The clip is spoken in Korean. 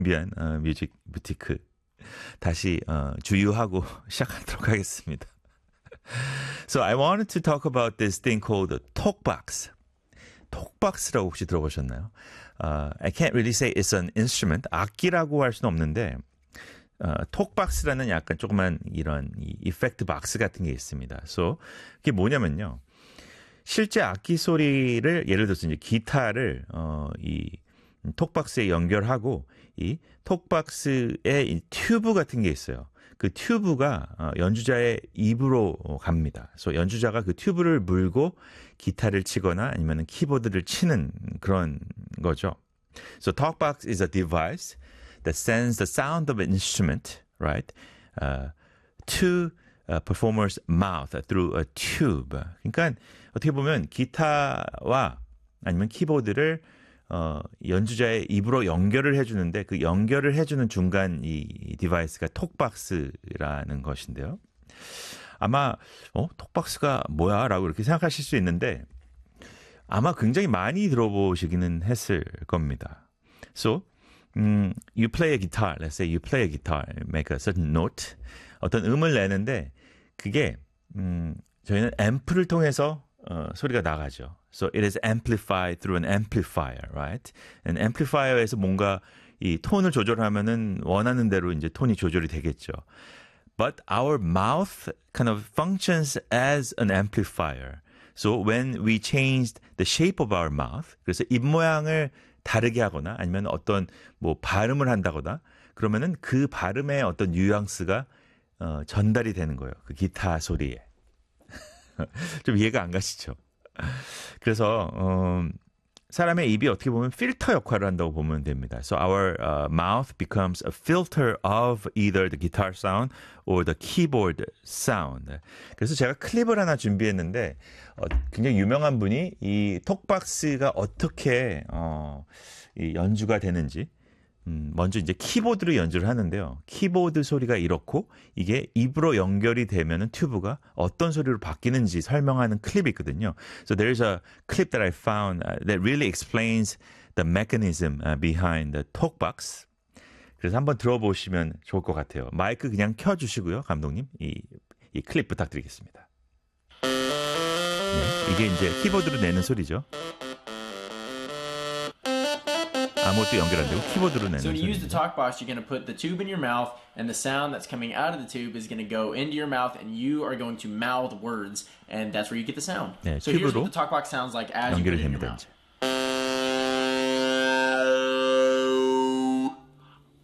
준비한 뮤직 부티크 다시 주유하고 시작하도록 하겠습니다. So I wanted to talk about this thing called 톡박스. 톡박스라고 혹시 들어보셨나요? I can't really say it's an instrument. 악기라고 할 수는 없는데 톡박스라는 약간 조그만 이런 이펙트 박스 같은 게 있습니다. So 그게 뭐냐면요. 실제 악기 소리를 예를 들어서 이제 기타를 이 톡박스에 연결하고 이 톡박스에 이 튜브 같은 게 있어요. 그 튜브가 연주자의 입으로 갑니다. 그래서 연주자가 그 튜브를 물고 기타를 치거나 아니면 키보드를 치는 그런 거죠. So talkbox is a device that sends the sound of an instrument, right, to a performer's mouth through a tube. 그러니까 어떻게 보면 기타와 아니면 키보드를 연주자의 입으로 연결을 해주는데 그 연결을 해주는 중간 이 디바이스가 톡박스라는 것인데요. 아마 톡박스가 뭐야? 라고 이렇게 생각하실 수 있는데 아마 굉장히 많이 들어보시기는 했을 겁니다. So, you play a guitar. Let's say you play a guitar, make a certain note. 어떤 음을 내는데 그게 저희는 앰프를 통해서 소리가 나가죠. So it is amplified through an amplifier, right? And amplifier에서 뭔가 이 톤을 조절하면은 원하는 대로 이제 톤이 조절이 되겠죠. But our mouth kind of functions as an amplifier. So when we changed the shape of our mouth, 그래서 입 모양을 다르게 하거나 아니면 어떤 뭐 발음을 한다거나 그러면은 그 발음의 어떤 뉘앙스가 전달이 되는 거예요. 그 기타 소리에. 좀 이해가 안 가시죠? 그래서 사람의 입이 어떻게 보면 필터 역할을 한다고 보면 됩니다. So our mouth becomes a filter of either the guitar sound or the keyboard sound. 그래서 제가 클립을 하나 준비했는데 굉장히 유명한 분이 이 톡박스가 어떻게 이 연주가 되는지 먼저 이제 키보드로 연주를 하는데요. 키보드 소리가 이렇고 이게 입으로 연결이 되면은 튜브가 어떤 소리로 바뀌는지 설명하는 클립이 있거든요. So there's a clip that I found that really explains the mechanism behind the talkbox. 그래서 한번 들어보시면 좋을 것 같아요. 마이크 그냥 켜주시고요, 감독님. 이 클립 부탁드리겠습니다. 네, 이게 이제 키보드로 내는 소리죠. 아무것도 연결 안 되고 키보드로 내는 So to use the 소리입니다. talk box, you're going to put the tube in your mouth, and the sound that's coming out of the tube is going to go into your mouth, and you are going to mouth words, and that's where you get the sound. 네, So here's 튜브로 what the talk box sounds like as you put 연결이 it in your 됩니다. mouth. 이제.